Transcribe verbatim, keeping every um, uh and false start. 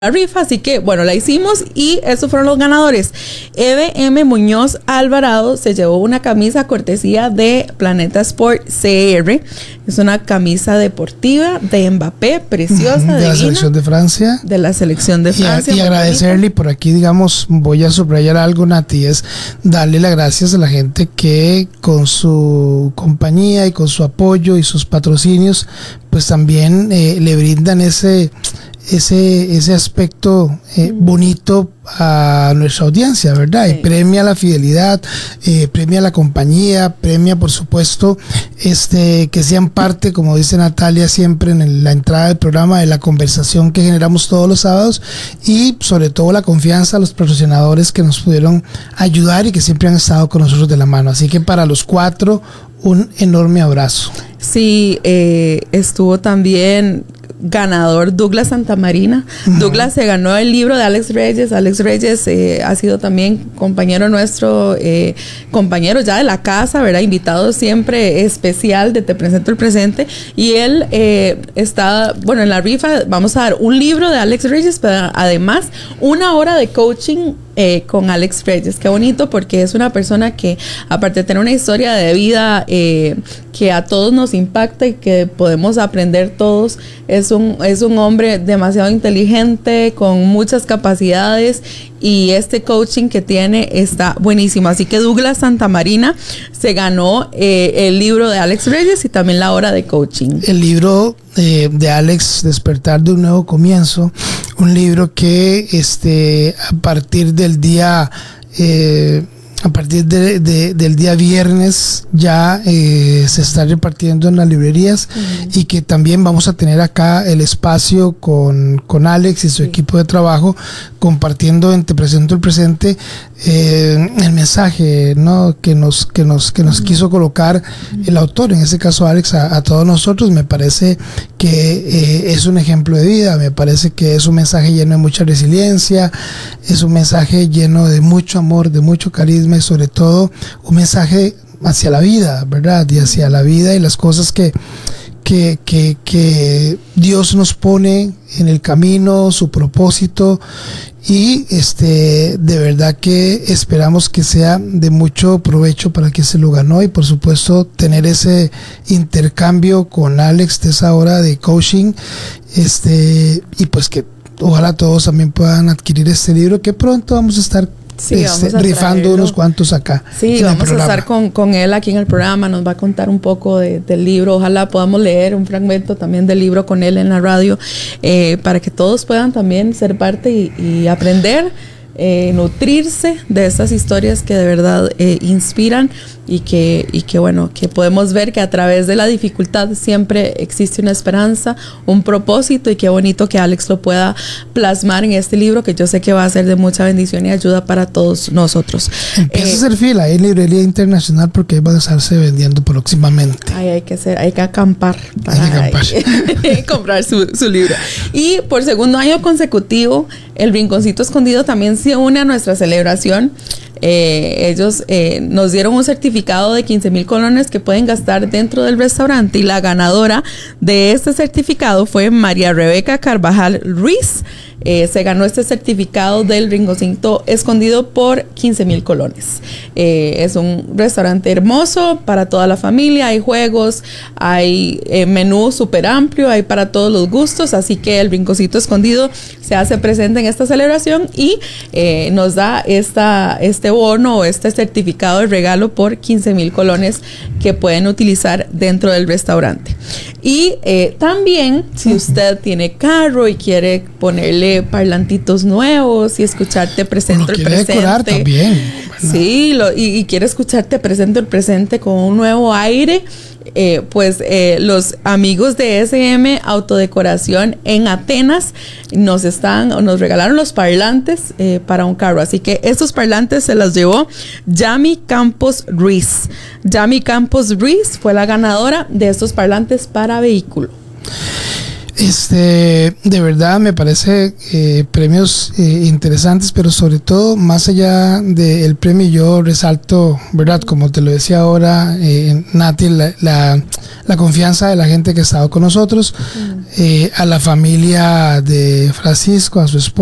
la rifa, así que bueno, la hicimos y esos fueron los ganadores. Eve M. Muñoz Alvarado se llevó una camisa cortesía de Planeta Sport C R. Es una camisa deportiva de Mbappé, preciosa, uh-huh, de divina, la selección de Francia. De la selección de Francia. Y, y agradecerle, por aquí digamos, voy a subrayar algo, Nati, es darle las gracias a la gente que con su compañía y con su apoyo y sus patrocinios, pues también eh, le brindan ese ese ese aspecto eh, bonito a nuestra audiencia, ¿verdad? Sí. Y premia la fidelidad, eh, premia la compañía, premia por supuesto este que sean parte, como dice Natalia siempre en el, la entrada del programa, de la conversación que generamos todos los sábados, y sobre todo la confianza a los patrocinadores que nos pudieron ayudar y que siempre han estado con nosotros de la mano. Así que para los cuatro, un enorme abrazo. Sí, eh, estuvo también ganador Douglas Santamarina. Uh-huh. Douglas se ganó el libro de Alex Reyes. Alex Reyes eh, ha sido también compañero nuestro, eh, compañero ya de la casa, ¿verdad? Invitado siempre especial de Te Presento el Presente. Y él eh, está, bueno, en la rifa vamos a dar un libro de Alex Reyes, pero además una hora de coaching Eh, con Alex Reyes. Qué bonito, porque es una persona que, aparte de tener una historia de vida eh, que a todos nos impacta y que podemos aprender todos, es un, es un hombre demasiado inteligente, con muchas capacidades, y este coaching que tiene está buenísimo. Así que Douglas Santamarina se ganó eh, el libro de Alex Reyes y también la hora de coaching. El libro eh, de Alex, Despertar de un Nuevo Comienzo, un libro que este a partir del día eh, a partir de, de, del día viernes ya eh, se está repartiendo en las librerías, uh-huh. y que también vamos a tener acá el espacio con, con Alex y su sí. equipo de trabajo compartiendo en Te Presento el Presente eh, el mensaje, ¿no? que nos que nos que nos uh-huh. quiso colocar uh-huh. el autor, en ese caso Alex, a, a todos nosotros. Me parece que eh, es un ejemplo de vida, me parece que es un mensaje lleno de mucha resiliencia, es un mensaje lleno de mucho amor, de mucho carisma, y sobre todo un mensaje hacia la vida, ¿verdad? Y hacia la vida y las cosas que, que, que, que Dios nos pone en el camino, su propósito, y este de verdad que esperamos que sea de mucho provecho para quien se lo ganó, y por supuesto tener ese intercambio con Alex de esa hora de coaching, este y pues que ojalá todos también puedan adquirir este libro, que pronto vamos a estar Sí, este, vamos a rifando traerlo. Unos cuantos acá. Sí, vamos a estar con, con él aquí en el programa. Nos va a contar un poco de, del libro. Ojalá podamos leer un fragmento también del libro con él en la radio, eh, para que todos puedan también ser parte y, y aprender, eh, nutrirse de estas historias que de verdad eh, inspiran, y que, y que bueno, que podemos ver que a través de la dificultad siempre existe una esperanza, un propósito, y qué bonito que Alex lo pueda plasmar en este libro, que yo sé que va a ser de mucha bendición y ayuda para todos nosotros. Empieza eh, a hacer fila en librería internacional, porque van a estarse vendiendo próximamente. Ay, hay que hacer, hay que acampar para hay que acampar. comprar su, su libro. Y por segundo año consecutivo, el Rinconcito Escondido también se une a nuestra celebración. Eh, ellos eh, nos dieron un certificado de quince mil colones que pueden gastar dentro del restaurante, y la ganadora de este certificado fue María Rebeca Carvajal Ruiz. Eh, se ganó este certificado del Rinconcito Escondido por quince mil colones. Eh, es un restaurante hermoso para toda la familia, hay juegos, hay eh, menú súper amplio, hay para todos los gustos, así que el Rinconcito Escondido se hace presente en esta celebración y eh, nos da esta, este bono o este certificado de regalo por quince mil colones que pueden utilizar dentro del restaurante. Y eh, también, si usted tiene carro y quiere ponerle parlantitos nuevos y escucharte presento el presente, decorar también. Bueno. Sí, lo, y, y quiere escucharte presento el presente con un nuevo aire, eh, pues eh, los amigos de S M Autodecoración en Atenas nos están nos regalaron los parlantes eh, para un carro. Así que estos parlantes se los llevó Yami Campos Ruiz. Yami Campos Ruiz fue la ganadora de estos parlantes para vehículo. Este, de verdad me parece eh, premios eh, interesantes, pero sobre todo, más allá del premio, yo resalto, ¿verdad? Como te lo decía ahora, eh, Nati, la, la, la confianza de la gente que ha estado con nosotros, mm. eh, a la familia de Francisco, a su esposa.